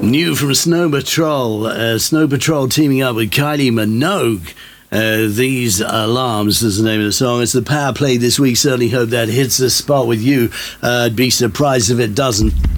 New from Snow Patrol. Snow Patrol teaming up with Kylie Minogue. These Alarms is the name of the song. It's the power play this week. Certainly hope that hits the spot with you. I'd be surprised if it doesn't.